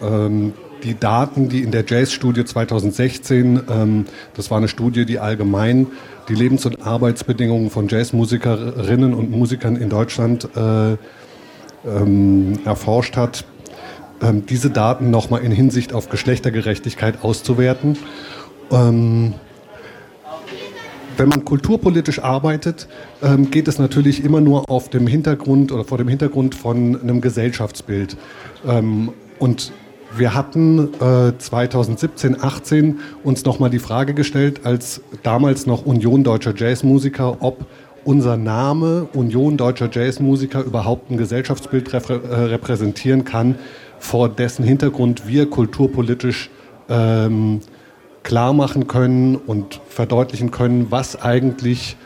die Daten, die in der Jazzstudie 2016, das war eine Studie, die allgemein die Lebens- und Arbeitsbedingungen von Jazzmusikerinnen und Musikern in Deutschland erforscht hat, diese Daten nochmal in Hinsicht auf Geschlechtergerechtigkeit auszuwerten. Wenn man kulturpolitisch arbeitet, geht es natürlich immer nur auf dem Hintergrund oder vor dem Hintergrund von einem Gesellschaftsbild. Und wir hatten 2017, 18 uns nochmal die Frage gestellt, als damals noch Union Deutscher Jazzmusiker, ob unser Name Union Deutscher Jazzmusiker überhaupt ein Gesellschaftsbild repräsentieren kann, vor dessen Hintergrund wir kulturpolitisch klar machen können und verdeutlichen können, was eigentlich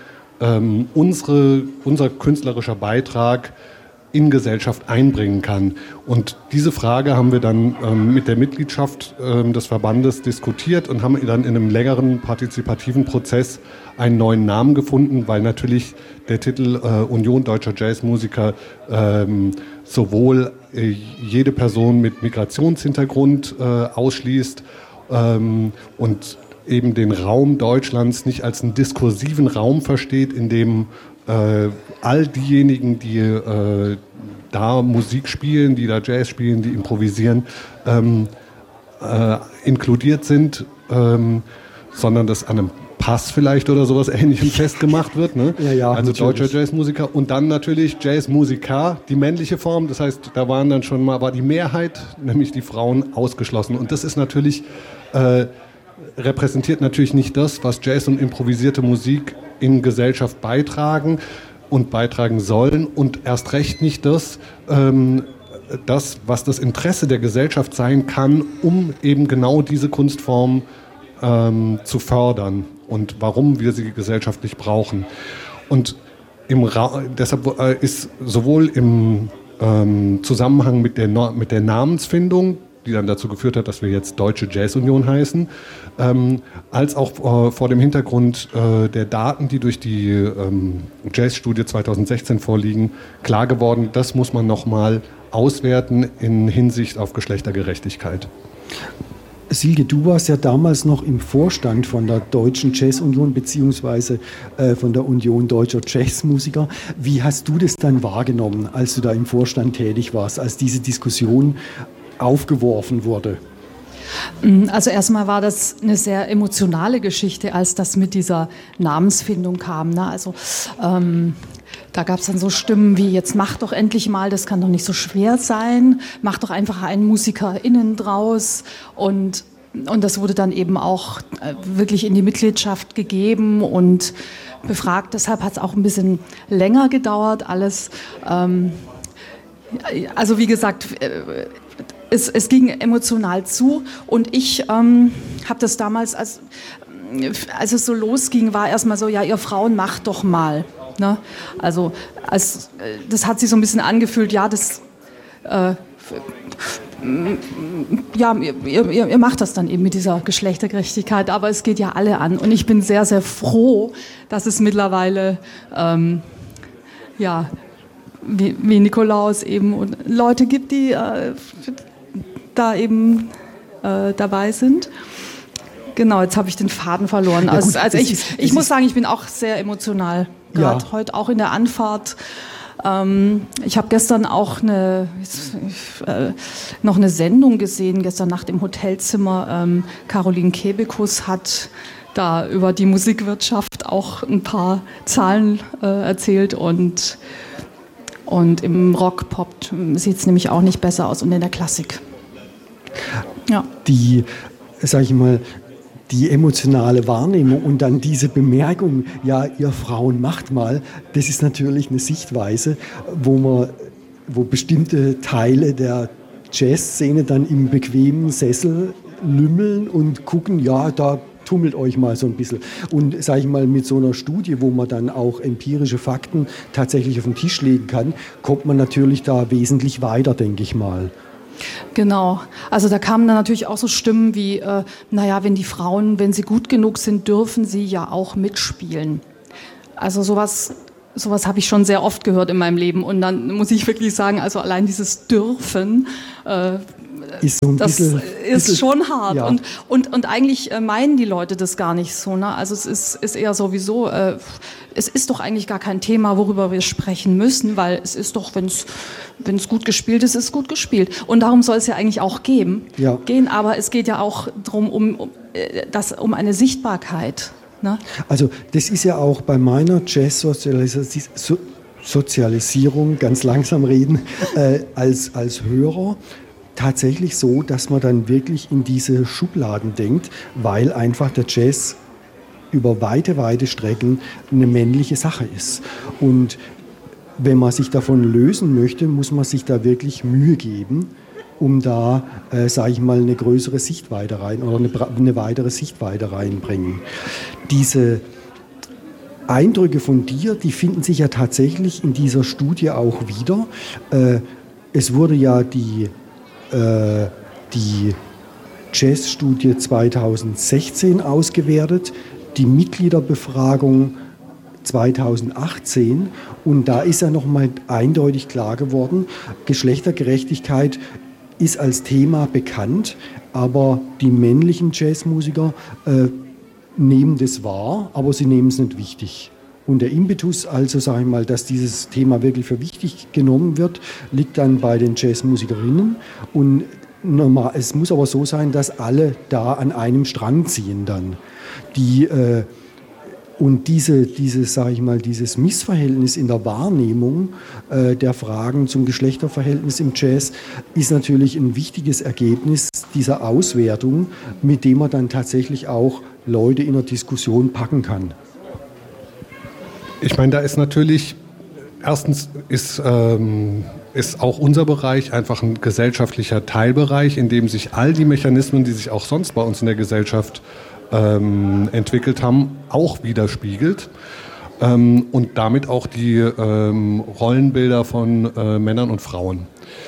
unser künstlerischer Beitrag in Gesellschaft einbringen kann. Und diese Frage haben wir dann mit der Mitgliedschaft des Verbandes diskutiert und haben dann in einem längeren partizipativen Prozess einen neuen Namen gefunden, weil natürlich der Titel Union Deutscher Jazzmusiker sowohl jede Person mit Migrationshintergrund ausschließt und eben den Raum Deutschlands nicht als einen diskursiven Raum versteht, in dem all diejenigen, die da Musik spielen, die da Jazz spielen, die improvisieren, inkludiert sind, sondern dass an einem Pass vielleicht oder sowas Ähnlichem festgemacht wird. Ne? Ja, also natürlich. Deutscher Jazzmusiker und dann natürlich Jazzmusiker, die männliche Form. Das heißt, da waren dann schon mal, war die Mehrheit, nämlich die Frauen, ausgeschlossen. Und das ist natürlich, repräsentiert natürlich nicht das, was Jazz und improvisierte Musik in Gesellschaft beitragen und beitragen sollen und erst recht nicht das, was das Interesse der Gesellschaft sein kann, um eben genau diese Kunstform zu fördern und warum wir sie gesellschaftlich brauchen. Und deshalb ist sowohl im Zusammenhang mit der Namensfindung, die dann dazu geführt hat, dass wir jetzt Deutsche Jazzunion heißen, als auch vor dem Hintergrund der Daten, die durch die Jazzstudie 2016 vorliegen, klar geworden, das muss man nochmal auswerten in Hinsicht auf Geschlechtergerechtigkeit. Silke, du warst ja damals noch im Vorstand von der Deutschen Jazzunion beziehungsweise von der Union Deutscher Jazzmusiker. Wie hast du das dann wahrgenommen, als du da im Vorstand tätig warst, als diese Diskussion aufgeworfen wurde? Also erstmal war das eine sehr emotionale Geschichte, als das mit dieser Namensfindung kam. Ne? Also da gab es dann so Stimmen wie, jetzt mach doch endlich mal, das kann doch nicht so schwer sein, mach doch einfach einen MusikerInnen draus. Und das wurde dann eben auch wirklich in die Mitgliedschaft gegeben und befragt. Deshalb hat es auch ein bisschen länger gedauert, alles. Also wie gesagt, es ging emotional zu und ich habe das damals, als es so losging, war erstmal so, ja, ihr Frauen macht doch mal. Ne? Also das hat sich so ein bisschen angefühlt, ja, ihr macht das dann eben mit dieser Geschlechtergerechtigkeit, aber es geht ja alle an und ich bin sehr, sehr froh, dass es mittlerweile wie Nikolaus eben und Leute gibt, die da eben dabei sind. Genau, jetzt habe ich den Faden verloren. Ja, gut, also ich muss sagen, ich bin auch sehr emotional, gerade heute auch in der Anfahrt. Ich habe gestern auch noch eine Sendung gesehen, gestern Nacht im Hotelzimmer. Caroline Kebekus hat da über die Musikwirtschaft auch ein paar Zahlen erzählt und im Rock-Pop sieht es nämlich auch nicht besser aus und in der Klassik. Ja. Die emotionale Wahrnehmung und dann diese Bemerkung, ja, ihr Frauen macht mal, das ist natürlich eine Sichtweise, wo bestimmte Teile der Jazzszene dann im bequemen Sessel lümmeln und gucken, ja, da tummelt euch mal so ein bisschen. Und sage ich mal, mit so einer Studie, wo man dann auch empirische Fakten tatsächlich auf den Tisch legen kann, kommt man natürlich da wesentlich weiter, denke ich mal. Genau. Also da kamen dann natürlich auch so Stimmen wie, wenn die Frauen, wenn sie gut genug sind, dürfen sie ja auch mitspielen. Also sowas habe ich schon sehr oft gehört in meinem Leben. Und dann muss ich wirklich sagen, also allein dieses Dürfen ist so ein bisschen, ist schon hart. Ja. Und eigentlich meinen die Leute das gar nicht so. Ne? Also es ist eher sowieso, es ist doch eigentlich gar kein Thema, worüber wir sprechen müssen, weil es ist doch, wenn es gut gespielt ist, ist es gut gespielt. Und darum soll es ja eigentlich auch gehen. Aber es geht ja auch darum, um eine Sichtbarkeit. Ne? Also das ist ja auch bei meiner Jazz-Sozialisierung, ganz langsam reden, als Hörer tatsächlich so, dass man dann wirklich in diese Schubladen denkt, weil einfach der Jazz über weite Strecken eine männliche Sache ist. Und wenn man sich davon lösen möchte, muss man sich da wirklich Mühe geben, um da, sage ich mal, eine größere Sichtweite rein oder eine weitere Sichtweite reinbringen. Diese Eindrücke von dir, die finden sich ja tatsächlich in dieser Studie auch wieder. Es wurde ja die Jazzstudie 2016 ausgewertet, die Mitgliederbefragung 2018 und da ist ja nochmal eindeutig klar geworden, Geschlechtergerechtigkeit ist als Thema bekannt, aber die männlichen Jazzmusiker nehmen das wahr, aber sie nehmen es nicht wichtig. Und der Impetus, also sage ich mal, dass dieses Thema wirklich für wichtig genommen wird, liegt dann bei den Jazzmusikerinnen. Und normal, es muss aber so sein, dass alle da an einem Strang ziehen dann. Und sage ich mal, dieses Missverhältnis in der Wahrnehmung der Fragen zum Geschlechterverhältnis im Jazz ist natürlich ein wichtiges Ergebnis dieser Auswertung, mit dem man dann tatsächlich auch Leute in der Diskussion packen kann. Ich meine, da ist natürlich, erstens ist auch unser Bereich einfach ein gesellschaftlicher Teilbereich, in dem sich all die Mechanismen, die sich auch sonst bei uns in der Gesellschaft entwickelt haben, auch widerspiegelt. Und damit auch die Rollenbilder von Männern und Frauen.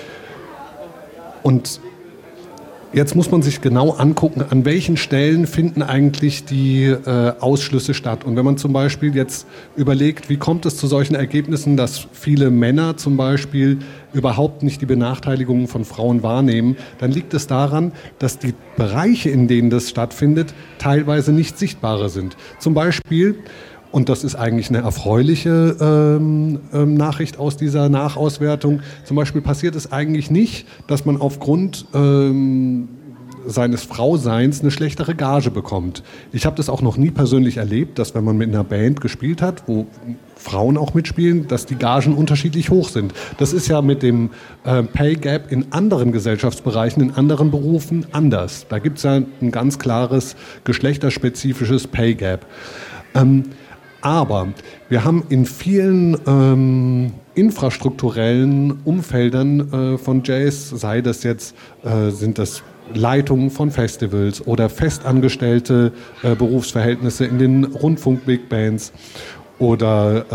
Und jetzt muss man sich genau angucken, an welchen Stellen finden eigentlich die Ausschlüsse statt. Und wenn man zum Beispiel jetzt überlegt, wie kommt es zu solchen Ergebnissen, dass viele Männer zum Beispiel überhaupt nicht die Benachteiligungen von Frauen wahrnehmen, dann liegt es daran, dass die Bereiche, in denen das stattfindet, teilweise nicht sichtbarer sind. Zum Beispiel, und das ist eigentlich eine erfreuliche Nachricht aus dieser Nachauswertung, zum Beispiel passiert es eigentlich nicht, dass man aufgrund seines Frauseins eine schlechtere Gage bekommt. Ich habe das auch noch nie persönlich erlebt, dass wenn man mit einer Band gespielt hat, wo Frauen auch mitspielen, dass die Gagen unterschiedlich hoch sind. Das ist ja mit dem Pay Gap in anderen Gesellschaftsbereichen, in anderen Berufen anders. Da gibt es ja ein ganz klares geschlechterspezifisches Pay Gap. Aber wir haben in vielen infrastrukturellen Umfeldern von Jazz, sei das jetzt, sind das Leitungen von Festivals oder festangestellte Berufsverhältnisse in den Rundfunk-Big Bands oder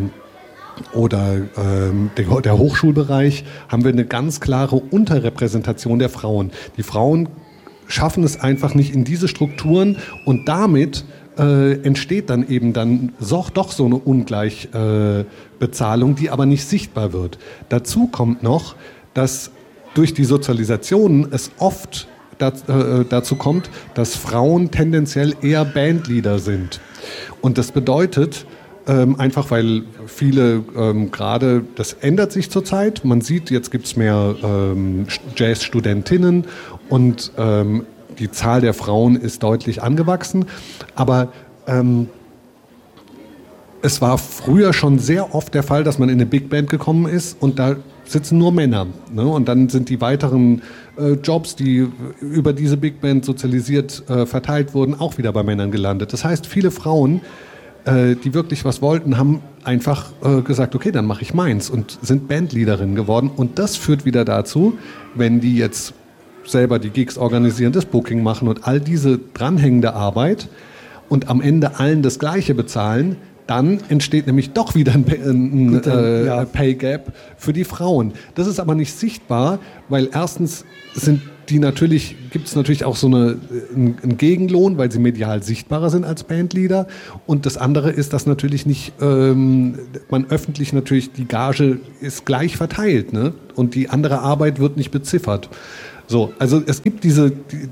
der Hochschulbereich, haben wir eine ganz klare Unterrepräsentation der Frauen. Die Frauen schaffen es einfach nicht in diese Strukturen und damit entsteht dann eben doch so eine Ungleichbezahlung, die aber nicht sichtbar wird. Dazu kommt noch, dass durch die Sozialisation es oft dazu kommt, dass Frauen tendenziell eher Bandleader sind. Und das bedeutet, einfach weil viele gerade, das ändert sich zurzeit, man sieht, jetzt gibt es mehr Jazzstudentinnen und die Zahl der Frauen ist deutlich angewachsen, aber es war früher schon sehr oft der Fall, dass man in eine Big Band gekommen ist und da sitzen nur Männer. Ne? Und dann sind die weiteren Jobs, die über diese Big Band sozialisiert verteilt wurden, auch wieder bei Männern gelandet. Das heißt, viele Frauen, die wirklich was wollten, haben einfach gesagt, okay, dann mache ich meins und sind Bandleaderinnen geworden. Und das führt wieder dazu, wenn die jetzt selber die Gigs organisieren, das Booking machen und all diese dranhängende Arbeit und am Ende allen das Gleiche bezahlen, dann entsteht nämlich doch wieder ein Pay Gap für die Frauen. Das ist aber nicht sichtbar, weil erstens gibt es natürlich auch so einen Gegenlohn, weil sie medial sichtbarer sind als Bandleader. Und das andere ist, dass natürlich nicht, man öffentlich natürlich, die Gage ist gleich verteilt, ne? Und die andere Arbeit wird nicht beziffert. So, also es gibt diese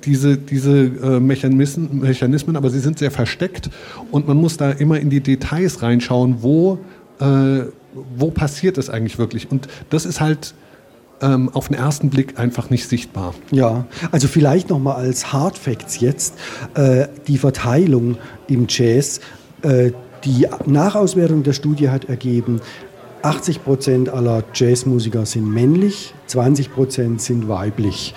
Mechanismen, aber sie sind sehr versteckt und man muss da immer in die Details reinschauen, wo passiert es eigentlich wirklich. Und das ist halt auf den ersten Blick einfach nicht sichtbar. Ja, also vielleicht nochmal als Hard Facts jetzt, die Verteilung im Jazz, die Nachauswertung der Studie hat ergeben, 80% aller Jazzmusiker sind männlich, 20% sind weiblich.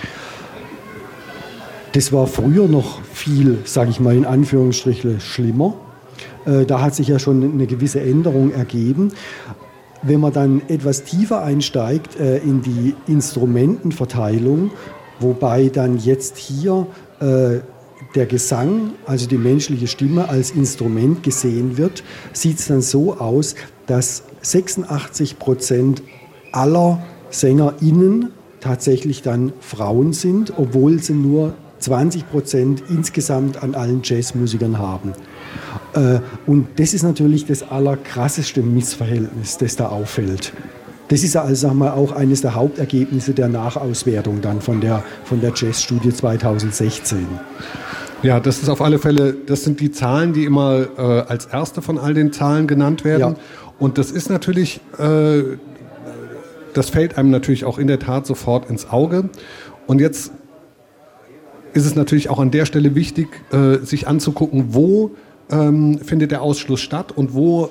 Das war früher noch viel, sage ich mal in Anführungsstrichen, schlimmer. Da hat sich ja schon eine gewisse Änderung ergeben. Wenn man dann etwas tiefer einsteigt in die Instrumentenverteilung, wobei dann jetzt hier der Gesang, also die menschliche Stimme als Instrument gesehen wird, sieht es dann so aus, dass 86% aller SängerInnen tatsächlich dann Frauen sind, obwohl sie nur 20% insgesamt an allen Jazzmusikern haben. Und das ist natürlich das allerkrasseste Missverhältnis, das da auffällt. Das ist also, sagen wir, auch eines der Hauptergebnisse der Nachauswertung dann von der Jazzstudie 2016. Ja, das ist auf alle Fälle, das sind die Zahlen, die immer als erste von all den Zahlen genannt werden. Ja. Und das ist natürlich, das fällt einem natürlich auch in der Tat sofort ins Auge. Und jetzt ist es natürlich auch an der Stelle wichtig, sich anzugucken, wo findet der Ausschluss statt und wo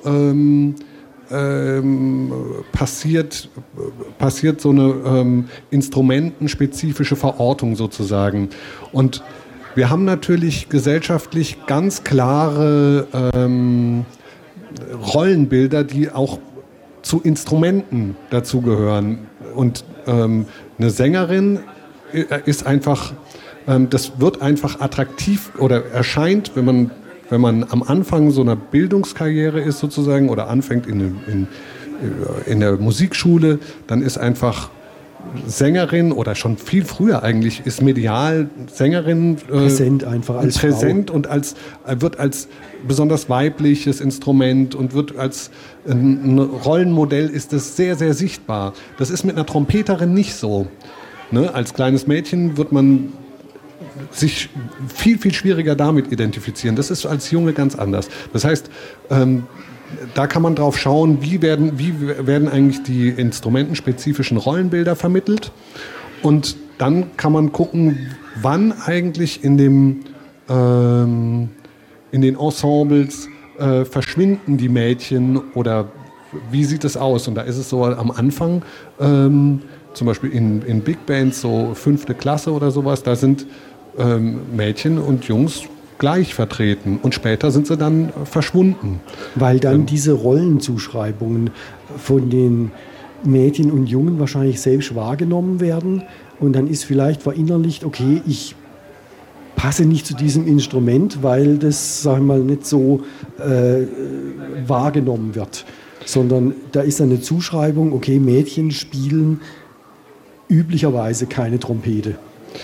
passiert so eine instrumentenspezifische Verortung sozusagen. Und wir haben natürlich gesellschaftlich ganz klare Rollenbilder, die auch zu Instrumenten dazugehören. Und eine Sängerin ist einfach, das wird einfach attraktiv oder erscheint, wenn man am Anfang so einer Bildungskarriere ist sozusagen oder anfängt in der Musikschule, dann ist einfach Sängerin oder schon viel früher eigentlich ist medial Sängerin präsent einfach als präsent Frau. Und wird als besonders weibliches Instrument und wird als ein Rollenmodell ist das sehr, sehr sichtbar. Das ist mit einer Trompeterin nicht so. Ne? Als kleines Mädchen wird man sich viel, viel schwieriger damit identifizieren. Das ist als Junge ganz anders. Das heißt, da kann man drauf schauen, wie werden eigentlich die instrumentenspezifischen Rollenbilder vermittelt. Und dann kann man gucken, wann eigentlich in den Ensembles verschwinden die Mädchen oder wie sieht es aus? Und da ist es so am Anfang, zum Beispiel in Big Bands, so 5. Klasse oder sowas, da sind Mädchen und Jungs gleich vertreten und später sind sie dann verschwunden. Weil dann diese Rollenzuschreibungen von den Mädchen und Jungen wahrscheinlich selbst wahrgenommen werden und dann ist vielleicht verinnerlicht, okay, ich passe nicht zu diesem Instrument, weil das, sagen wir mal, nicht so wahrgenommen wird, sondern da ist eine Zuschreibung, okay, Mädchen spielen üblicherweise keine Trompete.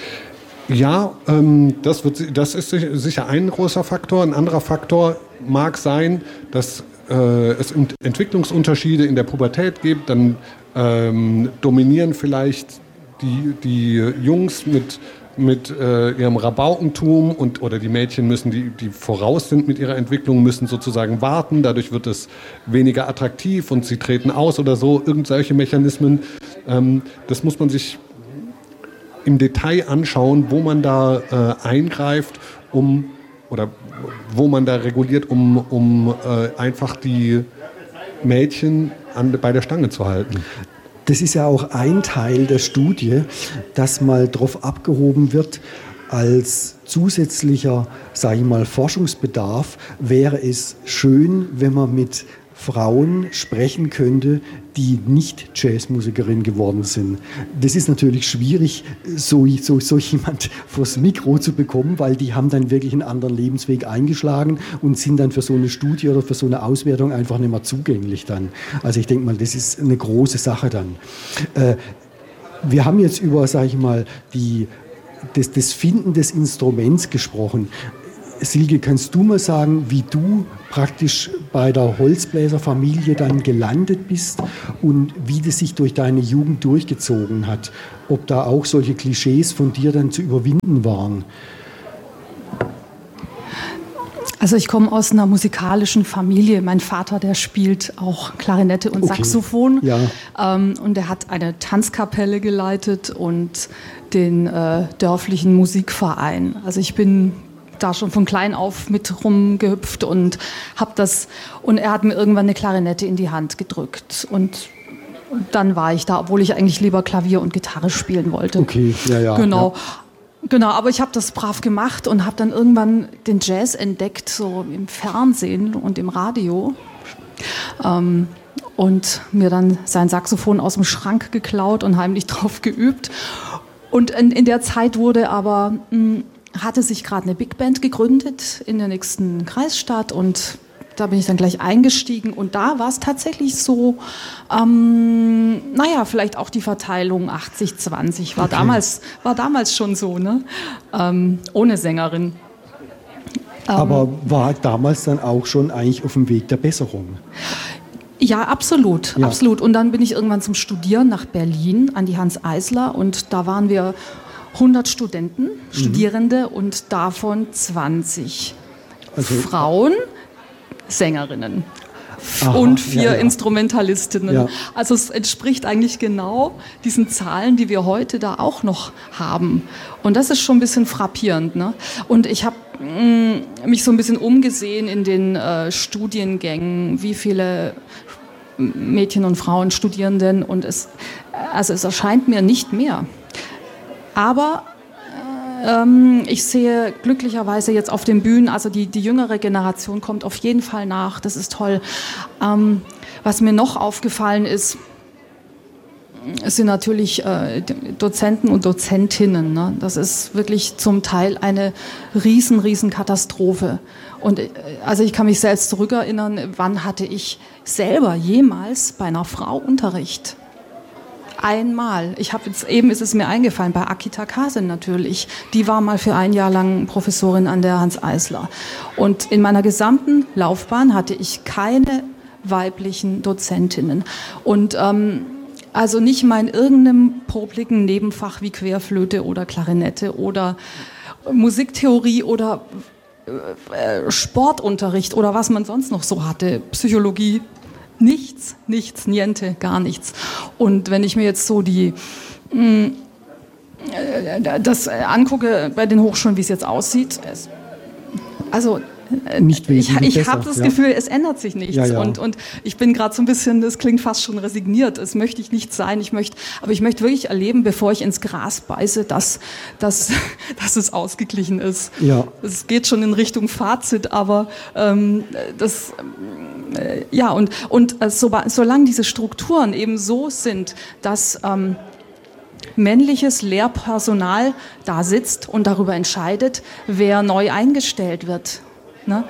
Ja, das ist sicher ein großer Faktor. Ein anderer Faktor mag sein, dass es Entwicklungsunterschiede in der Pubertät gibt. Dann dominieren vielleicht die Jungs mit ihrem Rabaukentum oder die Mädchen müssen, die voraus sind mit ihrer Entwicklung, müssen sozusagen warten. Dadurch wird es weniger attraktiv und sie treten aus oder so. Solche Mechanismen. Das muss man sich im Detail anschauen, wo man da eingreift, oder wo man da reguliert, um einfach die Mädchen bei der Stange zu halten. Das ist ja auch ein Teil der Studie, dass mal drauf abgehoben wird, als zusätzlicher, sage ich mal, Forschungsbedarf wäre es schön, wenn man mit Frauen sprechen könnte, die nicht Jazzmusikerin geworden sind. Das ist natürlich schwierig, so jemand vors Mikro zu bekommen, weil die haben dann wirklich einen anderen Lebensweg eingeschlagen und sind dann für so eine Studie oder für so eine Auswertung einfach nicht mehr zugänglich dann. Also ich denke mal, das ist eine große Sache dann. Wir haben jetzt über, sage ich mal, das Finden des Instruments gesprochen. Silke, kannst du mal sagen, wie du praktisch bei der Holzbläserfamilie dann gelandet bist und wie das sich durch deine Jugend durchgezogen hat? Ob da auch solche Klischees von dir dann zu überwinden waren? Also ich komme aus einer musikalischen Familie. Mein Vater, der spielt auch Klarinette und Saxophon. Ja. Und er hat eine Tanzkapelle geleitet und den dörflichen Musikverein. Also ich bin da schon von klein auf mit rumgehüpft und habe das. Und er hat mir irgendwann eine Klarinette in die Hand gedrückt. Und dann war ich da, obwohl ich eigentlich lieber Klavier und Gitarre spielen wollte. Okay, ja. Genau. Ja. Genau, aber ich habe das brav gemacht und habe dann irgendwann den Jazz entdeckt, so im Fernsehen und im Radio. Und mir dann sein Saxophon aus dem Schrank geklaut und heimlich drauf geübt. Und in der Zeit hatte sich gerade eine Big Band gegründet in der nächsten Kreisstadt und da bin ich dann gleich eingestiegen und da war es tatsächlich so, vielleicht auch die Verteilung 80-20 war damals schon so, ne? Ohne Sängerin. Aber war damals dann auch schon eigentlich auf dem Weg der Besserung? Ja, absolut. Und dann bin ich irgendwann zum Studieren nach Berlin an die Hans Eisler und da waren wir 100 Studierende und davon 20 Frauen, Sängerinnen und 4 Instrumentalistinnen. Ja. Also es entspricht eigentlich genau diesen Zahlen, die wir heute da auch noch haben. Und das ist schon ein bisschen frappierend, ne? Und ich habe mich so ein bisschen umgesehen in den Studiengängen, wie viele Mädchen und Frauen studieren denn und es erscheint mir nicht mehr. Aber ich sehe glücklicherweise jetzt auf den Bühnen, also die jüngere Generation kommt auf jeden Fall nach, das ist toll. Was mir noch aufgefallen ist, es sind natürlich Dozenten und Dozentinnen. Ne? Das ist wirklich zum Teil eine riesen Katastrophe. Und also ich kann mich selbst zurückerinnern, wann hatte ich selber jemals bei einer Frau Unterricht? Einmal. Eben ist es mir eingefallen, bei Akita Kasin natürlich. Die war mal für ein Jahr lang Professorin an der Hans Eisler. Und in meiner gesamten Laufbahn hatte ich keine weiblichen Dozentinnen. Und also nicht mal in irgendeinem popligen Nebenfach wie Querflöte oder Klarinette oder Musiktheorie oder Sportunterricht oder was man sonst noch so hatte, Psychologie. Nichts, niente, gar nichts. Und wenn ich mir jetzt so das angucke bei den Hochschulen, wie es jetzt aussieht, ich habe das Gefühl, es ändert sich nichts. Ja. Und ich bin gerade so ein bisschen, das klingt fast schon resigniert, das möchte ich nicht sein. Aber ich möchte wirklich erleben, bevor ich ins Gras beiße, dass es ausgeglichen ist. Ja. Es geht schon in Richtung Fazit, aber solange diese Strukturen eben so sind, dass männliches Lehrpersonal da sitzt und darüber entscheidet, wer neu eingestellt wird. Ne?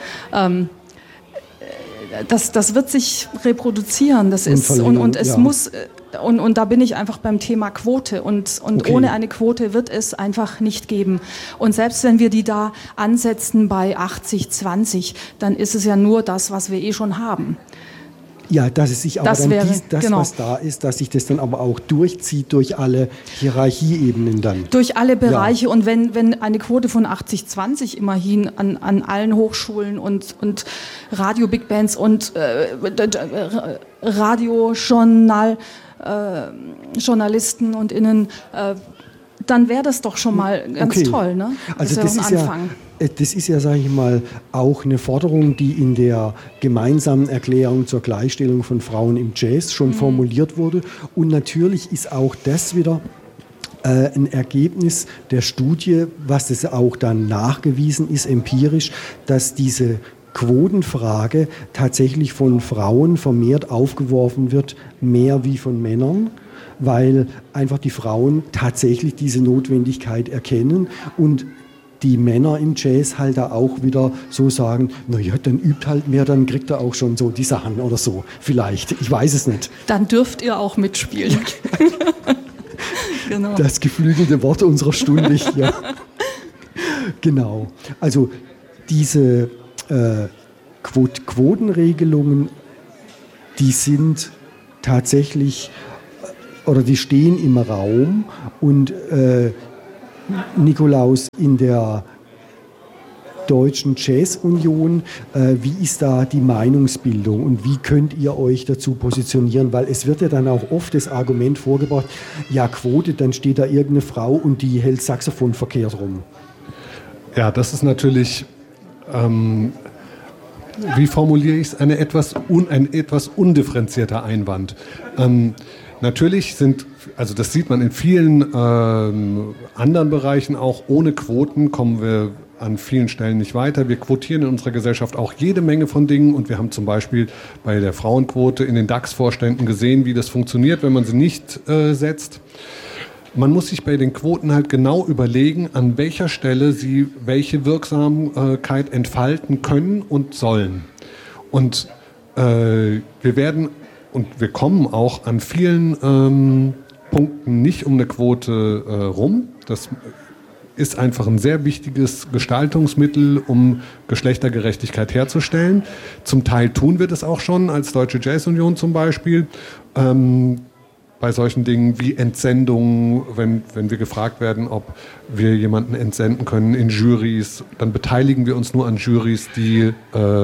Das wird sich reproduzieren. Das ist und es muss und da bin ich einfach beim Thema Quote und ohne eine Quote wird es einfach nicht geben. Und selbst wenn wir die da ansetzen bei 80-20, dann ist es ja nur das, was wir schon haben. Ja, dass es sich aber was da ist, dass sich das dann aber auch durchzieht durch alle Hierarchieebenen dann. Durch alle Bereiche. Ja. Und wenn eine Quote von 80-20 immerhin an allen Hochschulen und Radio-Big Bands und Journalisten und Innen, dann wäre das doch schon mal ganz toll. Ne? Also das ist ein Anfang. Das ist ja, sage ich mal, auch eine Forderung, die in der gemeinsamen Erklärung zur Gleichstellung von Frauen im Jazz schon formuliert wurde. Und natürlich ist auch das wieder ein Ergebnis der Studie, was das auch dann nachgewiesen ist, empirisch, dass diese Quotenfrage tatsächlich von Frauen vermehrt aufgeworfen wird, mehr wie von Männern, weil einfach die Frauen tatsächlich diese Notwendigkeit erkennen und die Männer im Jazz halt da auch wieder so sagen, naja, dann übt halt mehr, dann kriegt er auch schon so die Sachen oder so, vielleicht, ich weiß es nicht. Dann dürft ihr auch mitspielen. Genau. Das geflügelte Wort unserer Stunde hier. Genau, also diese Quotenregelungen, die sind tatsächlich oder die stehen im Raum und Nikolaus, in der Deutschen Jazz-Union, wie ist da die Meinungsbildung und wie könnt ihr euch dazu positionieren? Weil es wird ja dann auch oft das Argument vorgebracht, ja Quote, dann steht da irgendeine Frau und die hält Saxophon verkehrt rum. Ja, das ist natürlich, wie formuliere ich es, ein etwas undifferenzierter Einwand. Natürlich also das sieht man in vielen anderen Bereichen auch, ohne Quoten kommen wir an vielen Stellen nicht weiter. Wir quotieren in unserer Gesellschaft auch jede Menge von Dingen und wir haben zum Beispiel bei der Frauenquote in den DAX-Vorständen gesehen, wie das funktioniert, wenn man sie nicht setzt. Man muss sich bei den Quoten halt genau überlegen, an welcher Stelle sie welche Wirksamkeit entfalten können und sollen. Und wir kommen auch an vielen Punkten nicht um eine Quote rum. Das ist einfach ein sehr wichtiges Gestaltungsmittel, um Geschlechtergerechtigkeit herzustellen. Zum Teil tun wir das auch schon, als Deutsche Jazz-Union zum Beispiel. Bei solchen Dingen wie Entsendungen, wenn wir gefragt werden, ob wir jemanden entsenden können in Jurys, dann beteiligen wir uns nur an Jurys, die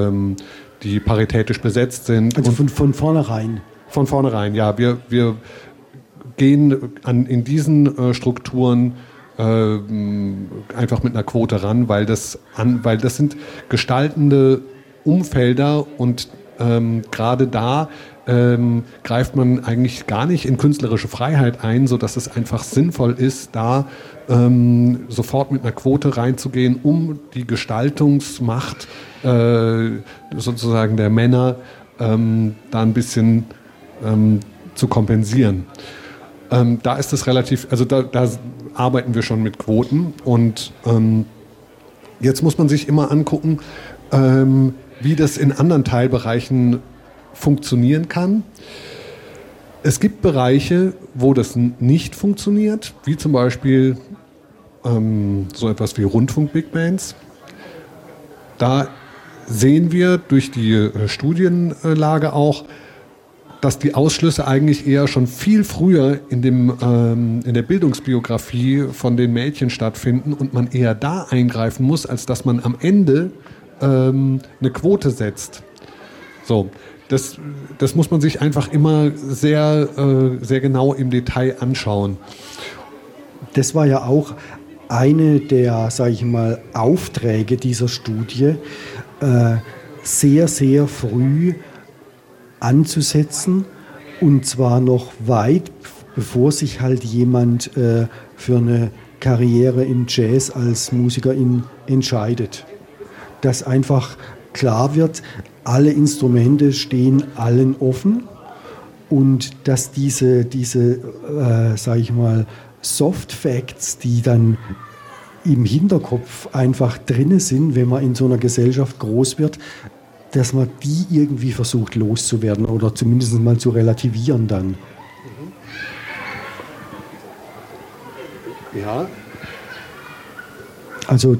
paritätisch besetzt sind. Also von vornherein? Von vornherein, ja. Wir gehen in diesen Strukturen einfach mit einer Quote ran, weil das sind gestaltende Umfelder und gerade da greift man eigentlich gar nicht in künstlerische Freiheit ein, sodass es einfach sinnvoll ist, da sofort mit einer Quote reinzugehen, um die Gestaltungsmacht sozusagen der Männer da ein bisschen zu kompensieren. Da ist es relativ, also da arbeiten wir schon mit Quoten und jetzt muss man sich immer angucken, wie das in anderen Teilbereichen funktionieren kann. Es gibt Bereiche, wo das nicht funktioniert, wie zum Beispiel so etwas wie Rundfunk-Big Bands. Da sehen wir durch die Studienlage auch, dass die Ausschlüsse eigentlich eher schon viel früher in der Bildungsbiografie von den Mädchen stattfinden und man eher da eingreifen muss, als dass man am Ende eine Quote setzt. So, das muss man sich einfach immer sehr, sehr genau im Detail anschauen. Das war ja auch eine der, sage ich mal, Aufträge dieser Studie, sehr, sehr früh anzusetzen und zwar noch weit bevor sich halt jemand für eine Karriere im Jazz als Musikerin entscheidet. Dass einfach klar wird, alle Instrumente stehen allen offen und dass diese sage ich mal, Soft Facts, die dann im Hinterkopf einfach drin sind, wenn man in so einer Gesellschaft groß wird, dass man die irgendwie versucht loszuwerden oder zumindest mal zu relativieren dann. Ja. Also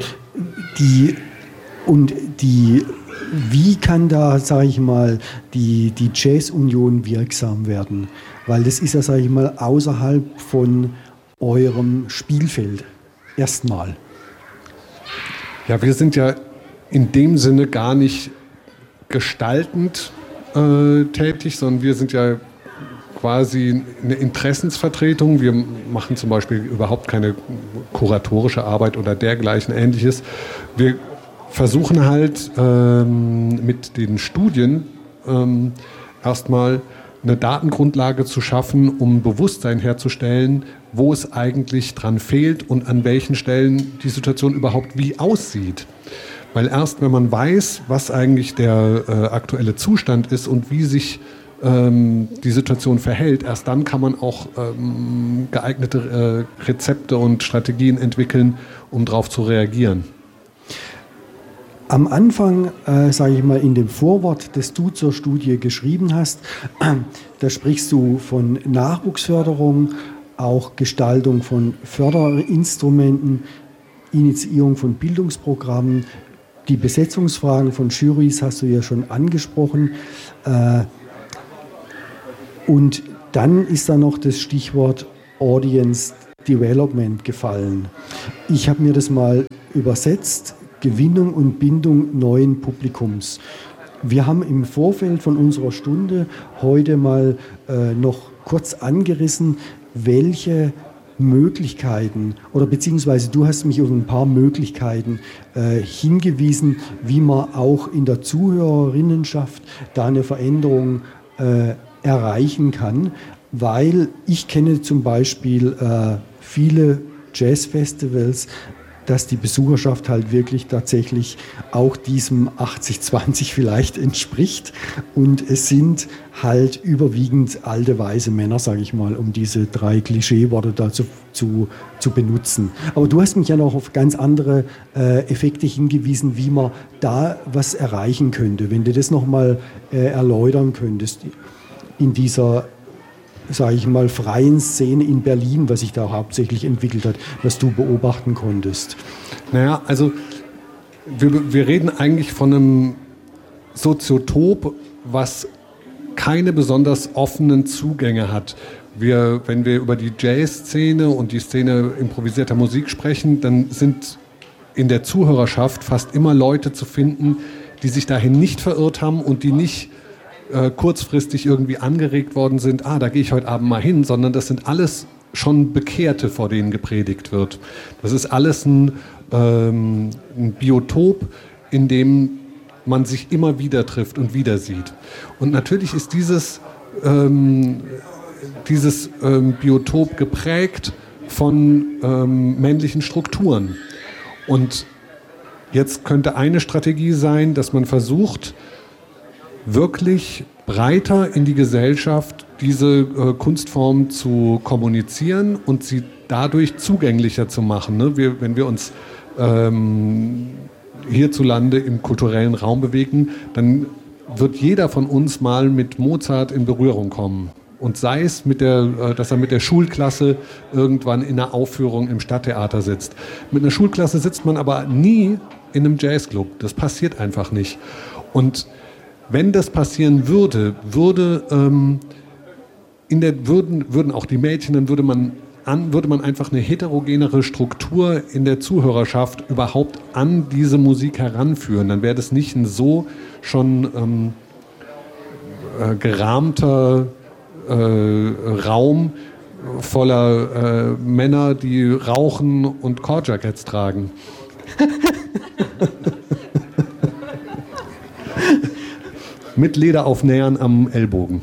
wie kann da, sage ich mal, die Jazz-Union wirksam werden? Weil das ist ja, sage ich mal, außerhalb von eurem Spielfeld. Erstmal. Ja, wir sind ja in dem Sinne gar nicht gestaltend tätig, sondern wir sind ja quasi eine Interessensvertretung. Wir machen zum Beispiel überhaupt keine kuratorische Arbeit oder dergleichen Ähnliches. Wir versuchen halt mit den Studien erstmal eine Datengrundlage zu schaffen, um Bewusstsein herzustellen, wo es eigentlich dran fehlt und an welchen Stellen die Situation überhaupt wie aussieht. Weil erst wenn man weiß, was eigentlich der aktuelle Zustand ist und wie sich die Situation verhält, erst dann kann man auch geeignete Rezepte und Strategien entwickeln, um darauf zu reagieren. Am Anfang, sage ich mal, in dem Vorwort, das du zur Studie geschrieben hast, da sprichst du von Nachwuchsförderung, auch Gestaltung von Förderinstrumenten, Initiierung von Bildungsprogrammen, Die Besetzungsfragen von Jurys hast du ja schon angesprochen. Und dann ist da noch das Stichwort Audience Development gefallen. Ich habe mir das mal übersetzt, Gewinnung und Bindung neuen Publikums. Wir haben im Vorfeld von unserer Stunde heute mal noch kurz angerissen, welche Möglichkeiten oder beziehungsweise du hast mich auf ein paar Möglichkeiten hingewiesen, wie man auch in der Zuhörerinnenschaft da eine Veränderung erreichen kann, weil ich kenne zum Beispiel viele Jazzfestivals, dass die Besucherschaft halt wirklich tatsächlich auch diesem 80-20 vielleicht entspricht. Und es sind halt überwiegend alte, weise Männer, sage ich mal, um diese 3 Klischeeworte da zu benutzen. Aber du hast mich ja noch auf ganz andere Effekte hingewiesen, wie man da was erreichen könnte. Wenn du das nochmal erläutern könntest in dieser, sage ich mal, freien Szene in Berlin, was sich da hauptsächlich entwickelt hat, was du beobachten konntest. Naja, also wir reden eigentlich von einem Soziotop, was keine besonders offenen Zugänge hat. Wenn wir über die Jazz-Szene und die Szene improvisierter Musik sprechen, dann sind in der Zuhörerschaft fast immer Leute zu finden, die sich dahin nicht verirrt haben und die nicht kurzfristig irgendwie angeregt worden sind, da gehe ich heute Abend mal hin, sondern das sind alles schon Bekehrte, vor denen gepredigt wird. Das ist alles ein Biotop, in dem man sich immer wieder trifft und wieder sieht. Und natürlich ist dieses Biotop geprägt von männlichen Strukturen. Und jetzt könnte eine Strategie sein, dass man versucht, wirklich breiter in die Gesellschaft diese Kunstform zu kommunizieren und sie dadurch zugänglicher zu machen. Ne? Wenn wir uns hierzulande im kulturellen Raum bewegen, dann wird jeder von uns mal mit Mozart in Berührung kommen. Und sei es, dass er mit der Schulklasse irgendwann in einer Aufführung im Stadttheater sitzt. Mit einer Schulklasse sitzt man aber nie in einem Jazzclub. Das passiert einfach nicht. Und wenn das passieren würde, würden auch die Mädchen, dann würde man einfach eine heterogenere Struktur in der Zuhörerschaft überhaupt an diese Musik heranführen. Dann wäre das nicht ein so schon gerahmter Raum voller Männer, die rauchen und Cordjackets tragen. Mit Lederaufnähern am Ellbogen.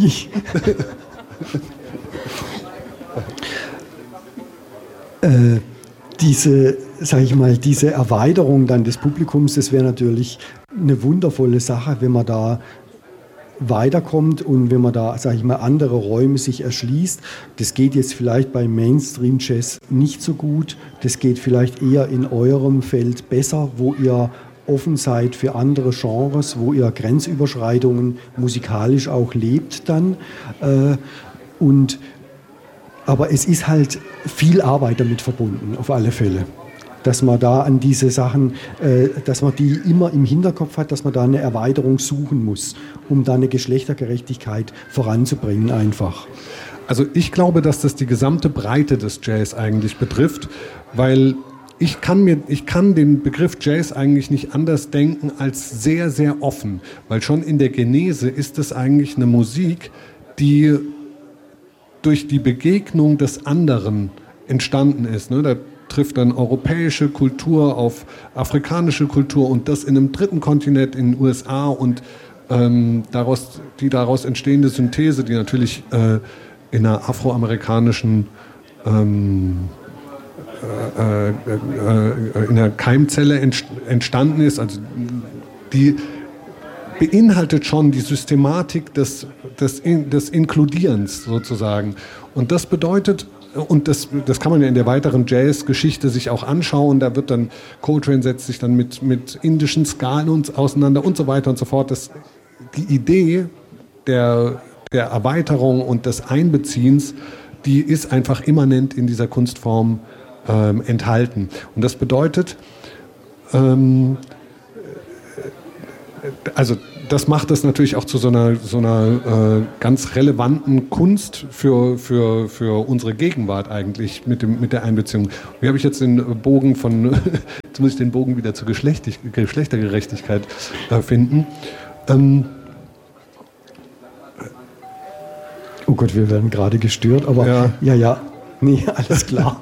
Diese Erweiterung dann des Publikums, das wäre natürlich eine wundervolle Sache, wenn man da weiterkommt und wenn man da, andere Räume sich erschließt. Das geht jetzt vielleicht beim Mainstream-Jazz nicht so gut. Das geht vielleicht eher in eurem Feld besser, wo ihr offen seid für andere Genres, wo ihr Grenzüberschreitungen musikalisch auch lebt dann. Aber es ist halt viel Arbeit damit verbunden, auf alle Fälle. Dass man da an diese Sachen, dass man die immer im Hinterkopf hat, dass man da eine Erweiterung suchen muss, um da eine Geschlechtergerechtigkeit voranzubringen einfach. Also ich glaube, dass das die gesamte Breite des Jazz eigentlich betrifft, weil ich kann den Begriff Jazz eigentlich nicht anders denken als sehr, sehr offen, weil schon in der Genese ist es eigentlich eine Musik, die durch die Begegnung des anderen entstanden ist. Ne? Da trifft dann europäische Kultur auf afrikanische Kultur und das in einem dritten Kontinent, in den USA und die daraus entstehende Synthese, die natürlich in einer afroamerikanischen in der Keimzelle entstanden ist, also die beinhaltet schon die Systematik des Inkludierens sozusagen. Und das bedeutet, und das kann man ja in der weiteren Jazz-Geschichte sich auch anschauen, da wird dann, Coltrane setzt sich dann mit indischen Skalen auseinander und so weiter und so fort. Die Idee der Erweiterung und des Einbeziehens, die ist einfach immanent in dieser Kunstform enthalten. Und das bedeutet, also das macht es natürlich auch zu so einer ganz relevanten Kunst für unsere Gegenwart eigentlich mit der Einbeziehung. Wie habe ich jetzt den Bogen jetzt muss ich den Bogen wieder zur Geschlechtergerechtigkeit finden. Oh Gott, wir werden gerade gestört, aber ja. Nee, alles klar.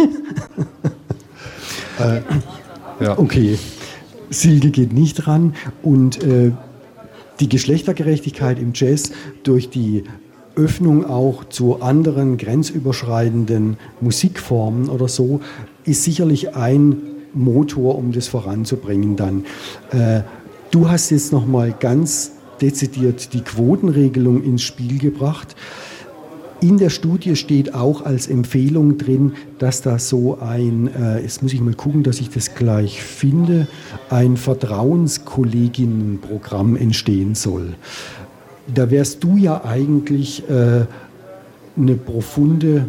Ja. Okay, Silke geht nicht ran und die Geschlechtergerechtigkeit im Jazz durch die Öffnung auch zu anderen grenzüberschreitenden Musikformen oder so ist sicherlich ein Motor, um das voranzubringen dann. Du hast jetzt nochmal ganz dezidiert die Quotenregelung ins Spiel gebracht. In der Studie steht auch als Empfehlung drin, dass da so jetzt muss ich mal gucken, dass ich das gleich finde, ein Vertrauenskolleginnenprogramm entstehen soll. Da wärst du ja eigentlich eine profunde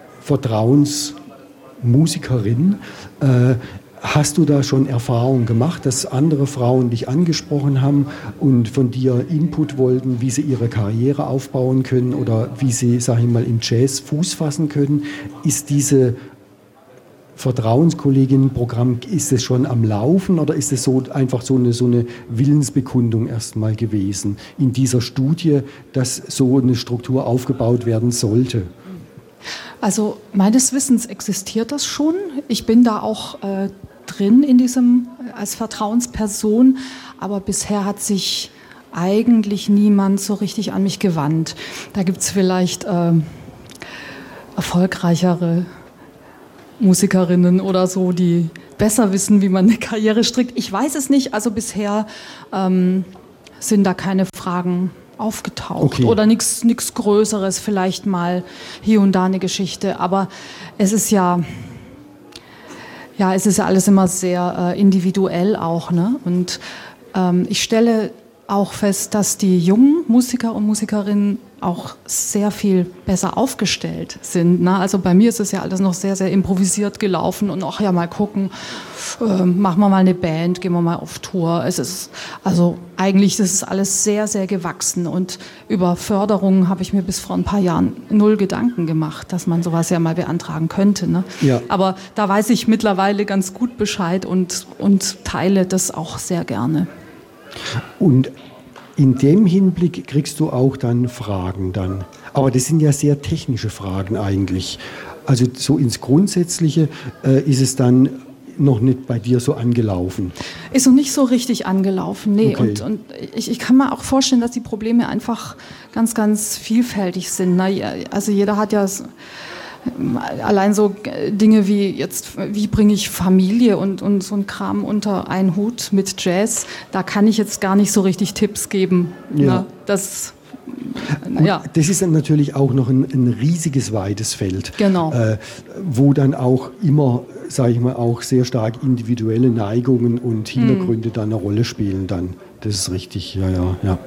Vertrauensmusikerin. Hast du da schon Erfahrungen gemacht, dass andere Frauen dich angesprochen haben und von dir Input wollten, wie sie ihre Karriere aufbauen können oder wie sie, sag ich mal, im Jazz Fuß fassen können? Ist diese Vertrauenskolleginnenprogramm, ist es schon am Laufen oder ist es so einfach so eine Willensbekundung erstmal gewesen in dieser Studie, dass so eine Struktur aufgebaut werden sollte? Also meines Wissens existiert das schon. Ich bin da auch drin in diesem als Vertrauensperson, aber bisher hat sich eigentlich niemand so richtig an mich gewandt. Da gibt es vielleicht erfolgreichere Musikerinnen oder so, die besser wissen, wie man eine Karriere strickt. Ich weiß es nicht, also bisher sind da keine Fragen aufgetaucht oder nichts Größeres, vielleicht mal hier und da eine Geschichte, aber es ist ja alles immer sehr individuell auch, ne? Und ich stelle auch fest, dass die jungen Musiker und Musikerinnen auch sehr viel besser aufgestellt sind, ne? Also bei mir ist es ja alles noch sehr, sehr improvisiert gelaufen und ach ja, mal gucken, machen wir mal eine Band, gehen wir mal auf Tour. Es ist also eigentlich, das ist alles sehr, sehr gewachsen und über Förderungen habe ich mir bis vor ein paar Jahren 0 Gedanken gemacht, dass man sowas ja mal beantragen könnte, ne? Ja. Aber da weiß ich mittlerweile ganz gut Bescheid und teile das auch sehr gerne. Und in dem Hinblick kriegst du auch dann Fragen dann. Aber das sind ja sehr technische Fragen eigentlich. Also so ins Grundsätzliche ist es dann noch nicht bei dir so angelaufen. Ist noch nicht so richtig angelaufen, nee. Okay. Und ich kann mir auch vorstellen, dass die Probleme einfach ganz, ganz vielfältig sind. Ne? Also jeder hat ja allein so Dinge wie jetzt, wie bringe ich Familie und so ein Kram unter einen Hut mit Jazz, da kann ich jetzt gar nicht so richtig Tipps geben. Ja. Ne? Das ist dann natürlich auch noch ein riesiges, weites Feld, genau. Wo dann auch immer, sage ich mal, auch sehr stark individuelle Neigungen und Hintergründe dann eine Rolle spielen dann. Das ist richtig, ja.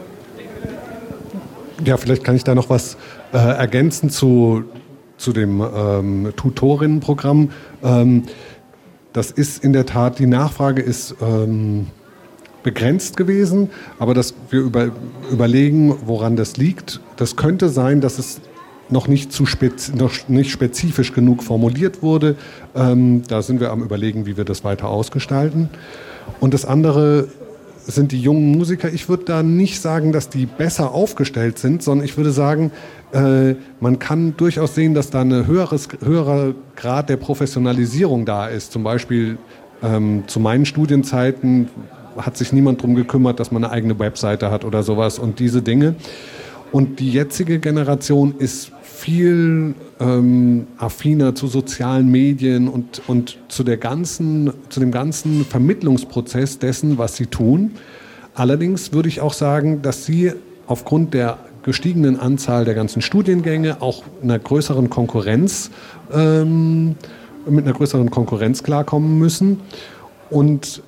Ja, vielleicht kann ich da noch was ergänzen zu dem Tutorinnenprogramm. Das ist in der Tat, die Nachfrage ist begrenzt gewesen, aber dass wir überlegen, woran das liegt. Das könnte sein, dass es noch nicht spezifisch genug formuliert wurde. Da sind wir am Überlegen, wie wir das weiter ausgestalten. Und das andere sind die jungen Musiker. Ich würde da nicht sagen, dass die besser aufgestellt sind, sondern ich würde sagen, man kann durchaus sehen, dass da ein höherer Grad der Professionalisierung da ist. Zum Beispiel zu meinen Studienzeiten hat sich niemand darum gekümmert, dass man eine eigene Webseite hat oder sowas und diese Dinge. Und die jetzige Generation ist viel affiner zu sozialen Medien und zu dem ganzen Vermittlungsprozess dessen, was sie tun. Allerdings würde ich auch sagen, dass sie aufgrund der gestiegenen Anzahl der ganzen Studiengänge auch mit einer größeren Konkurrenz klarkommen müssen. Und